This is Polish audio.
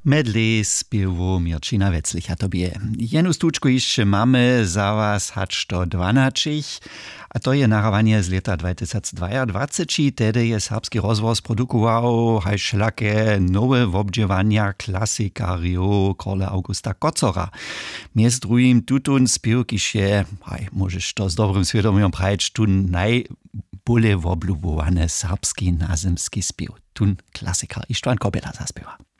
Medley spiewu Mirčina Wetzlicha tobie. Jenu stučku jeszcze mamy za was hacz do 12, a to je nahrawanie z leta 2022, tedy je serbski rozvoz produkował haž lake nowe wobdziewania klasikario Korle Augusta Kocora. Między drugim tutun spiew, kiž je, możesz to z dobrym świadomiem prajeć, tu najbole woblubowane serbski nazemski spiew. Tun klasika Istvan Kobela zaspiewa.